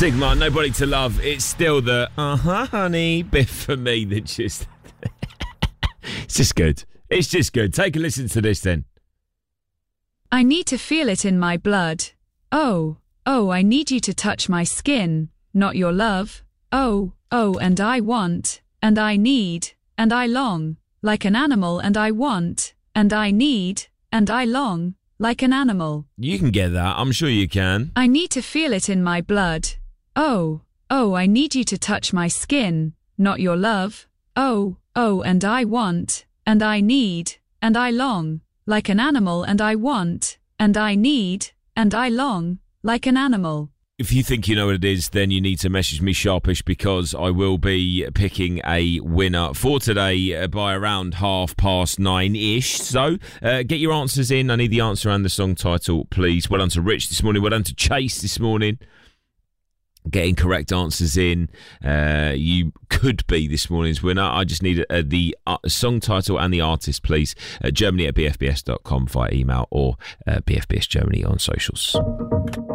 Sigma, Nobody to Love. It's still the honey bit for me that just... It's just good. It's just good. Take a listen to this then. I need to feel it in my blood. Oh, I need you to touch my skin, not your love. Oh, and I want, and I need, and I long, like an animal, and I want, and I need, and I long, like an animal. You can get that. I'm sure you can. I need to feel it in my blood. Oh, I need you to touch my skin, not your love. Oh, and I want, and I need, and I long, like an animal, and I want, and I need, and I long, like an animal. If you think you know what it is, then you need to message me sharpish, because I will be picking a winner for today by around 9:30-ish. So get your answers in. I need the answer and the song title, please. Well done to Rich this morning. Well done to Chase this morning. Getting correct answers in. You could be this morning's winner. I just need the song title and the artist, please. Germany@bfbs.com via email, or BFBS Germany on socials.